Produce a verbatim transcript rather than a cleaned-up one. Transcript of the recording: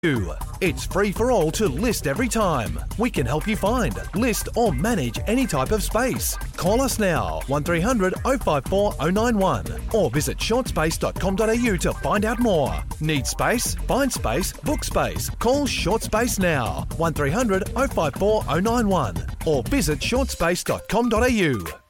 It's free for all to list every time. We can help you find, list or manage any type of space. Call us now, one three hundred oh five four oh nine one, or visit shortspace dot com dot a u to find out more. Need space? Find space, book space. Call Shortspace now, one three hundred oh five four oh nine one, or visit shortspace dot com dot a u.